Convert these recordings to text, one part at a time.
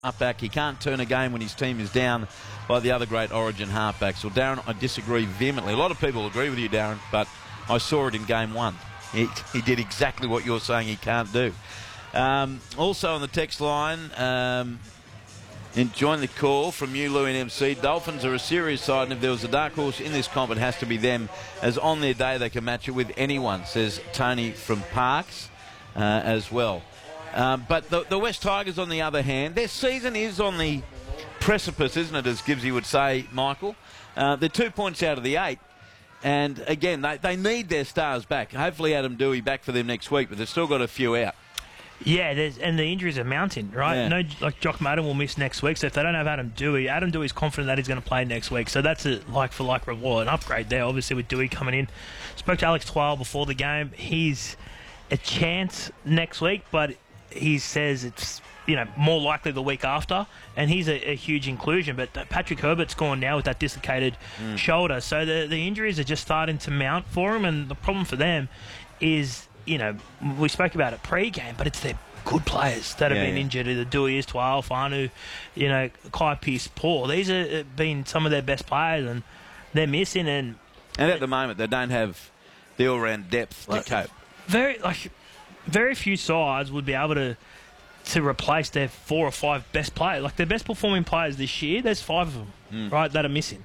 halfback. He can't turn a game when his team is down by the other great Origin halfbacks. Well, Darren, I disagree vehemently. A lot of people agree with you, Darren, but I saw it in game one. He did exactly what you're saying he can't do. Also on the text line, enjoying the call from you, Louie and MC. Dolphins are a serious side, and if there was a dark horse in this comp, it has to be them, as on their day they can match it with anyone, says Tony from Parks as well. But the West Tigers, on the other hand, their season is on the precipice, isn't it, as Gibbsy would say, Michael? They're 2 points out of the 8. And, again, they need their stars back. Hopefully Adam Dewey back for them next week, but they've still got a few out. Yeah, and the injuries are mounting, right? Yeah. No, like Jock Madden will miss next week, so if they don't have Adam Dewey's confident that he's going to play next week. So that's a like-for-like reward, an upgrade there, obviously, with Dewey coming in. Spoke to Alex Twile before the game. He's a chance next week, but he says it's more likely the week after, and he's a huge inclusion. But Patrick Herbert's gone now with that dislocated shoulder, so the injuries are just starting to mount for him, and the problem for them is, we spoke about it pre-game, but it's their good players that have been injured. The Dewey, Twile, Fanu, Kai Pearce, Paul. These have been some of their best players, and they're missing. And at the moment, they don't have the all-round depth to cope. Very few sides would be able to replace their 4 or 5 best players. Like, their best performing players this year, there's 5 of them, right, that are missing.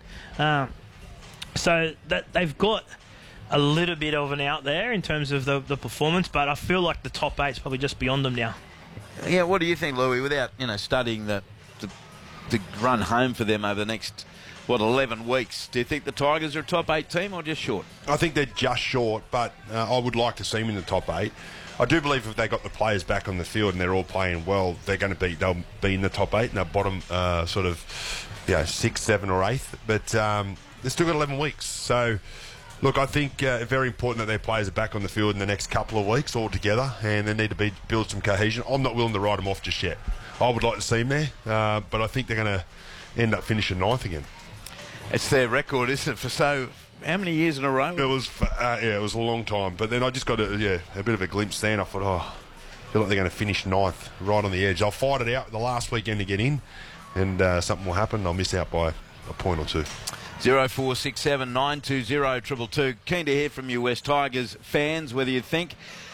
So that they've got a little bit of an out there in terms of the performance, but I feel like the top 8 is probably just beyond them now. Yeah, what do you think, Louis, without studying the run home for them over the next 11 weeks? Do you think the Tigers are a top 8 team or just short? I think they're just short, but I would like to see them in the top 8. I do believe if they got the players back on the field and they're all playing well, they'll be in the top 8 and they'll bottom 6, 7 or 8th. But they've still got 11 weeks. So, look, I think very important that their players are back on the field in the next couple of weeks all together, and they need to build some cohesion. I'm not willing to write them off just yet. I would like to see them there, but I think they're going to end up finishing 9th again. It's their record, isn't it, how many years in a row? It was a long time. But then I just got a bit of a glimpse there, and I thought, I feel like they're going to finish 9th, right on the edge. I'll fight it out the last weekend to get in, and something will happen. I'll miss out by a point or two. 0467 920 222. Keen to hear from you, West Tigers fans, whether you think